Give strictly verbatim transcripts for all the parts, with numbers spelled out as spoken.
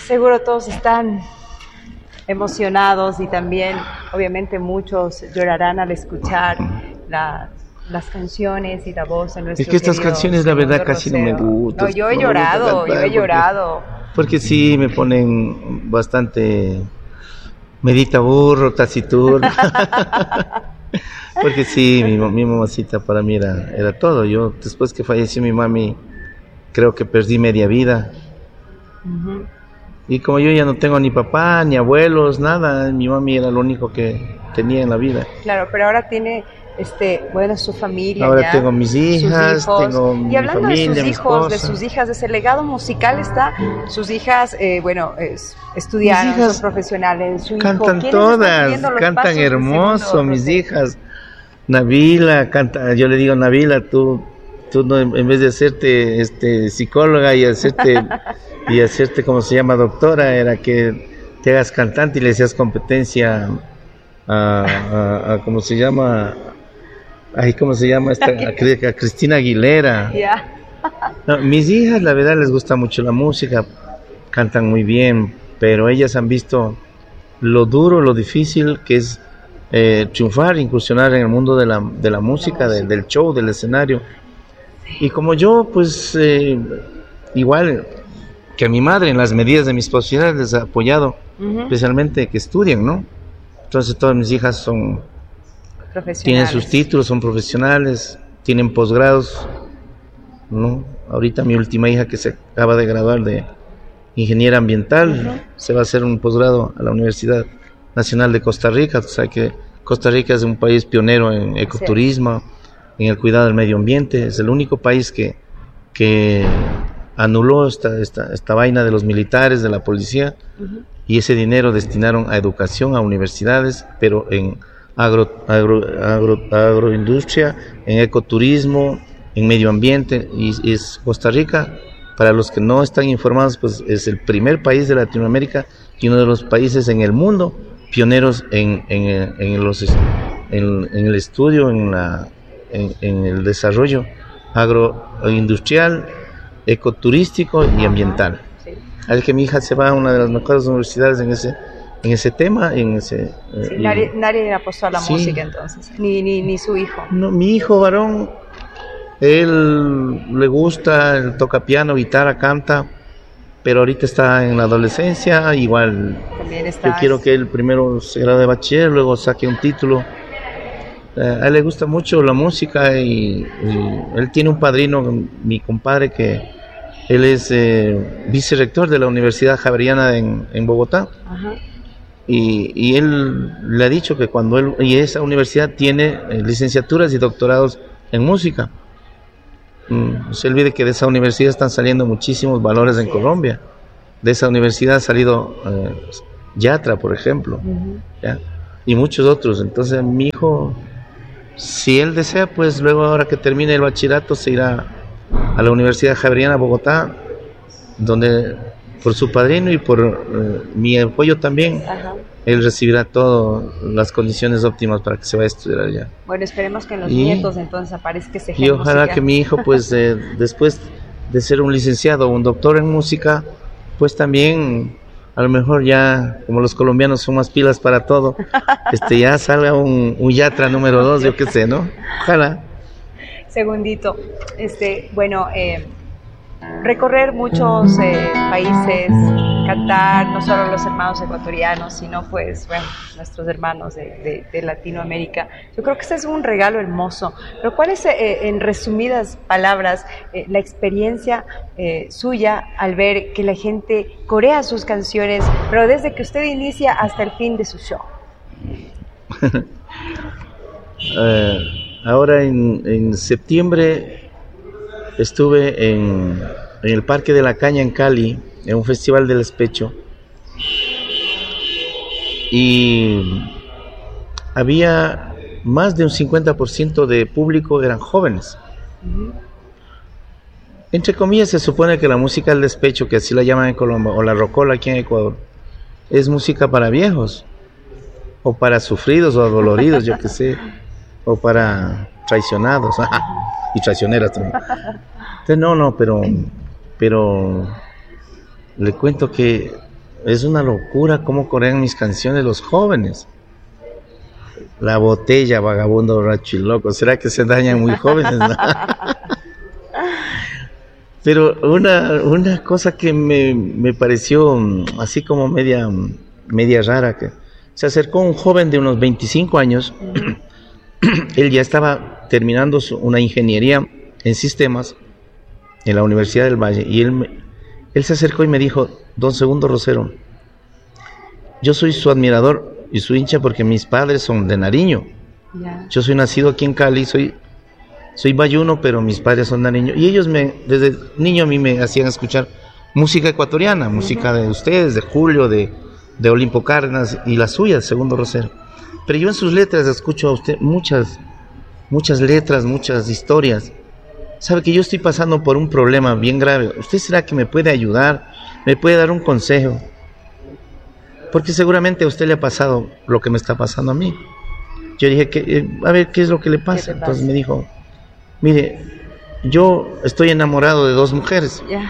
seguro todos están emocionados y también, obviamente, muchos llorarán al escuchar la, las canciones y la voz de nuestro Es que estas querido canciones, la verdad, Segundo casi no me Rosero. gustan. No, yo he No me gusta llorado, yo cantar he llorado. Porque, porque sí, me ponen bastante... Medita burro, taciturno. Porque sí, mi, mi mamacita para mí era, era todo. Yo, después que falleció mi mami, creo que perdí media vida. Uh-huh. Y como yo ya no tengo ni papá, ni abuelos, nada, mi mami era lo único que tenía en la vida. Claro, pero ahora tiene, este, bueno, su familia. Ahora ya, tengo mis hijas, sus hijos. tengo y mi hablando familia, de sus mi hijos, esposa. de sus hijas, de ese legado musical está, sus hijas, eh, bueno, es, estudiaron, mis hijas son profesionales, su cantan hijo, todas, cantan hermoso, mis hijas. Nabila canta, yo le digo, Nabila, tú, tú no, en vez de hacerte este psicóloga y hacerte y hacerte como se llama doctora, era que te hagas cantante y le hacías competencia a, a, a cómo se llama, ay, cómo se llama esta, a, a Cristina Aguilera. Yeah. No, mis hijas, la verdad, les gusta mucho la música, cantan muy bien, pero ellas han visto lo duro, lo difícil que es Eh, triunfar, incursionar en el mundo de la, de la música, de, del show, del escenario. Y como yo, pues, eh, igual que a mi madre, en las medidas de mis posibilidades, les he apoyado, uh-huh. especialmente que estudien, ¿no? Entonces todas mis hijas son, tienen sus títulos, son profesionales, tienen posgrados, ¿no? Ahorita mi última hija que se acaba de graduar de ingeniera ambiental, uh-huh. se va a hacer un posgrado a la Universidad Nacional de Costa Rica. O sea que Costa Rica es un país pionero en ecoturismo, sí. en el cuidado del medio ambiente. Es el único país que, que anuló esta, esta, esta vaina de los militares, de la policía, uh-huh. y ese dinero destinaron a educación, a universidades, pero en agro, agro, agro, agroindustria, en ecoturismo, en medio ambiente. Y, y es Costa Rica, para los que no están informados, pues es el primer país de Latinoamérica y uno de los países en el mundo pioneros en, en, en, los, en, en el estudio, en, la, en, en el desarrollo agroindustrial, ecoturístico y ambiental. Sí. Al que mi hija se va a una de las mejores universidades en ese, en ese tema. En ese, sí, eh, nadie, y, nadie apostó a la sí. música entonces, ni, ni, ni su hijo. No, mi hijo varón, él le gusta, él toca piano, guitarra, canta, pero ahorita está en la adolescencia, igual yo quiero que él primero se gradúe de bachiller, luego saque un título. Eh, a él le gusta mucho la música y, y él tiene un padrino, mi compadre, que él es eh, vicerrector de la Universidad Javeriana en, en Bogotá. Ajá. Y, y él le ha dicho que cuando él, y esa universidad tiene eh, licenciaturas y doctorados en música. No se olvide que de esa universidad están saliendo muchísimos valores en Colombia. De esa universidad ha salido eh, Yatra, por ejemplo, uh-huh. ¿ya? Y muchos otros. Entonces mi hijo, si él desea, pues luego, ahora que termine el bachillerato, se irá a la Universidad Javeriana Bogotá, donde por su padrino y por eh, mi apoyo también, uh-huh. él recibirá todas las condiciones óptimas para que se vaya a estudiar allá. Bueno, esperemos que en los y, nietos entonces aparezca ese Y ojalá musical. Que mi hijo, pues, eh, después de ser un licenciado o un doctor en música, pues también, a lo mejor ya, como los colombianos son más pilas para todo, este ya salga un, un Yatra número dos, yo qué sé, ¿no? Ojalá. Segundito, este, bueno, eh, recorrer muchos eh, países, cantar, no solo los hermanos ecuatorianos, sino pues, bueno, nuestros hermanos de, de, de Latinoamérica. Yo creo que este es un regalo hermoso. Pero ¿cuál es, eh, en resumidas palabras, eh, la experiencia eh, suya al ver que la gente corea sus canciones, pero desde que usted inicia hasta el fin de su show? uh, ahora en, en septiembre estuve en, en el Parque de la Caña en Cali, en un festival del despecho, y había más de un cincuenta por ciento de público eran jóvenes. Uh-huh. Entre comillas, se supone que la música del despecho, que así la llaman en Colombia, o la rocola aquí en Ecuador, es música para viejos, o para sufridos o adoloridos, yo qué sé, o para traicionados y traicioneras también. Entonces, no, no, pero pero le cuento que es una locura cómo corean mis canciones los jóvenes. La botella, vagabundo, borracho y loco. ¿Será que se dañan muy jóvenes? ¿No? Pero una, una cosa que me, me pareció así como media, media rara, que se acercó un joven de unos veinticinco años. Él ya estaba terminando su, una ingeniería en sistemas en la Universidad del Valle, y él, me, él se acercó y me dijo: don Segundo Rosero, yo soy su admirador y su hincha porque mis padres son de Nariño. Yeah. Yo soy nacido aquí en Cali, soy, soy bayuno, pero mis padres son de Nariño. Y ellos me, desde niño a mí me hacían escuchar música ecuatoriana, música uh-huh. de ustedes, de Julio, de, de Olimpo Cárdenas y la suya, Segundo Rosero. Pero yo en sus letras escucho a usted muchas, muchas letras, muchas historias. Sabe que yo estoy pasando por un problema bien grave. ¿Usted será que me puede ayudar? ¿Me puede dar un consejo? Porque seguramente a usted le ha pasado lo que me está pasando a mí. Yo dije, que, eh, a ver, ¿qué es lo que le pasa? Entonces me dijo, mire, yo estoy enamorado de dos mujeres. Yeah.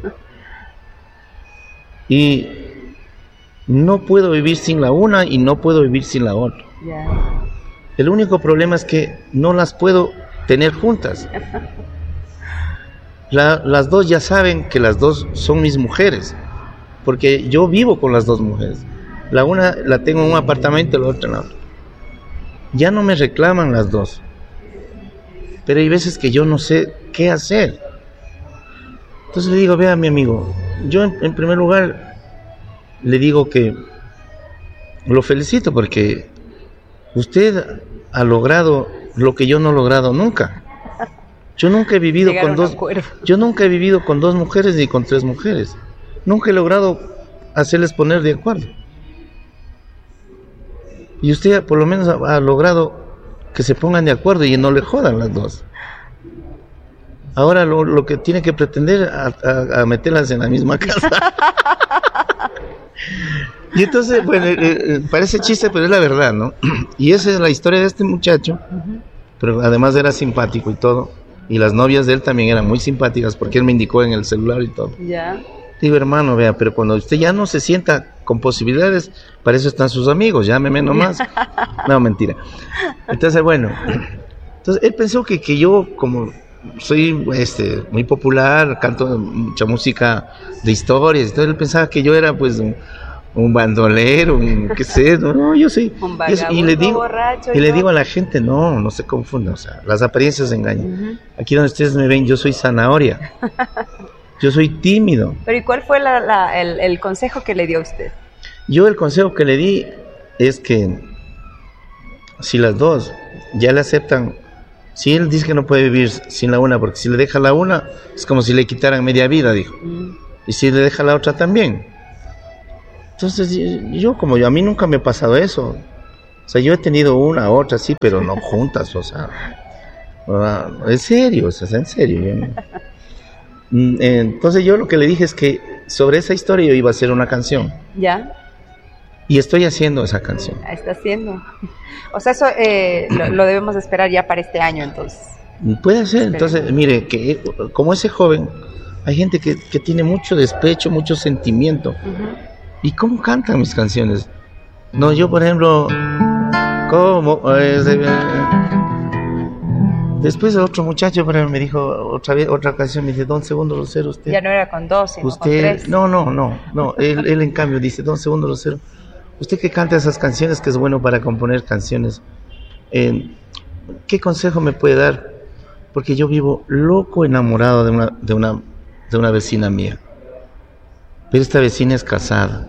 Y no puedo vivir sin la una y no puedo vivir sin la otra. Yeah. El único problema es que no las puedo tener juntas. La, las dos ya saben que las dos son mis mujeres, porque yo vivo con las dos mujeres. La una la tengo en un apartamento, la otra en la otra. Ya no me reclaman las dos, pero hay veces que yo no sé qué hacer. Entonces le digo, vea mi amigo, yo en, en primer lugar le digo que lo felicito porque usted ha logrado lo que yo no he logrado nunca. Yo nunca he vivido con dos, yo nunca he vivido con dos mujeres ni con tres mujeres. Nunca he logrado hacerles poner de acuerdo. Y usted por lo menos ha, ha logrado que se pongan de acuerdo y no le jodan las dos. Ahora lo, lo que tiene que pretender a, a, a meterlas en la misma casa. Y entonces, bueno, eh, eh, parece chiste, pero es la verdad, ¿no? Y esa es la historia de este muchacho. Uh-huh. Pero además era simpático y todo. Y las novias de él también eran muy simpáticas porque él me indicó en el celular y todo. Ya. Yeah. Digo, hermano, vea, pero cuando usted ya no se sienta con posibilidades, para eso están sus amigos, llámeme nomás. No, mentira. Entonces, bueno, entonces él pensó que, que yo, como soy este muy popular, canto mucha música de historias, entonces él pensaba que yo era pues un, un bandolero, un qué sé, no, no yo soy un vagabundo, y le digo borracho y, y le digo a la gente, no, no se confundan, o sea, las apariencias engañan. Uh-huh. Aquí donde ustedes me ven, yo soy zanahoria. Yo soy tímido. Pero ¿y cuál fue la, la, el, el consejo que le dio a usted? Yo el consejo que le di es que si las dos ya le aceptan, si él dice que no puede vivir sin la una, porque si le deja la una, es como si le quitaran media vida, dijo. Mm. Y si le deja la otra también. Entonces yo, como yo, a mí nunca me ha pasado eso. O sea, yo he tenido una, otra, sí, pero no juntas, o sea. En serio, o sea, en serio. Yo, entonces yo lo que le dije es que sobre esa historia yo iba a hacer una canción. ¿Ya? Y estoy haciendo esa canción. Está haciendo. O sea, eso eh, lo, lo debemos esperar ya para este año, entonces. Puede ser. Entonces, mire, que como ese joven, hay gente que, que tiene mucho despecho, mucho sentimiento. Uh-huh. ¿Y cómo cantan mis canciones? No, yo, por ejemplo, ¿cómo? Después otro muchacho me dijo otra vez otra canción, me dice, don Segundo Rosero, usted... Ya no era con dos, sino usted, con tres. No, no, no, no, él, él en cambio dice, don Segundo Rosero, usted que canta esas canciones, que es bueno para componer canciones, eh, ¿qué consejo me puede dar? Porque yo vivo loco enamorado de una, de una, de una vecina mía. Pero esta vecina es casada.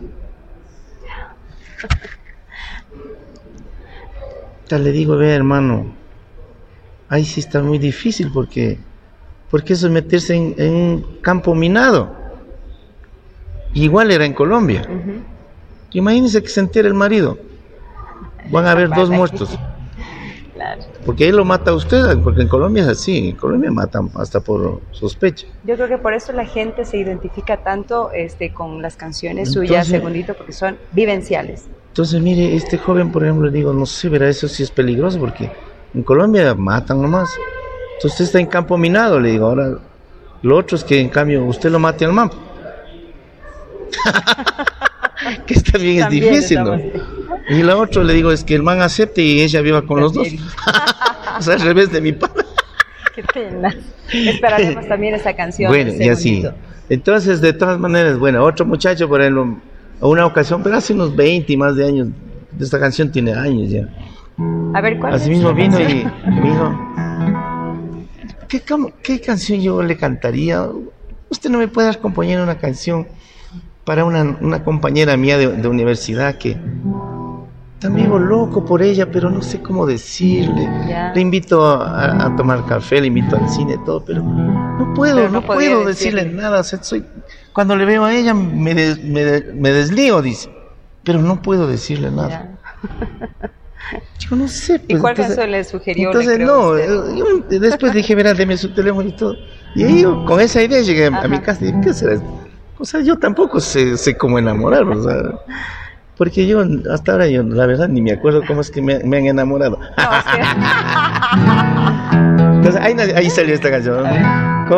Ya le digo, vea hermano, ahí sí está muy difícil porque, porque eso es meterse en, en un campo minado. Igual era en Colombia. Uh-huh. Imagínense que se entera el marido. Van a haber dos muertos. Claro. Porque él lo mata a usted, porque en Colombia es así. En Colombia matan hasta por sospecha. Yo creo que por eso la gente se identifica tanto este, con las canciones entonces, suyas, Segundito, porque son vivenciales. Entonces, mire, este joven, por ejemplo, digo, no sé, verá, eso sí es peligroso porque en Colombia matan nomás. Entonces usted está en campo minado, le digo. Ahora, lo otro es que en cambio usted lo mate al man. que está bien, es También difícil, ¿no? estamos- Y la otra le digo, es que el man acepte y ella viva con los dos. También. O sea, al revés de mi padre. Qué pena. Esperaremos también esa canción. Bueno, ese y así. bonito. Entonces, de todas maneras, bueno, otro muchacho, por ejemplo, a una ocasión, pero hace unos veinte y más de años, esta canción tiene años ya. A ver, ¿cuál Así es mismo la vino canción? y me dijo, ¿qué, cam- ¿qué canción yo le cantaría? Usted no me puede dar compañera una canción para una, una compañera mía de, de universidad que también vivo loco por ella, pero no sé cómo decirle. Ya. Le invito a, a tomar café, le invito al cine, todo, pero no puedo, Pero no no, podía puedo decirle, decirle. nada. O sea, soy, cuando le veo a ella me, des- me, de- me desligo, dice, pero no puedo decirle nada. Ya. Yo no sé. ¿Y pues, cuál entonces- canción le sugirió? Entonces, le creó no, usted? yo después dije, verá, deme su teléfono y todo. Y ahí yo, con esa idea llegué a, a mi Ajá. casa y dije, ¿qué será? O sea, yo tampoco sé, sé cómo enamorar, o sea, porque yo hasta ahora, yo la verdad ni me acuerdo cómo es que me, me han enamorado. No, es que- Entonces, ahí, ahí salió esta canción. A ver.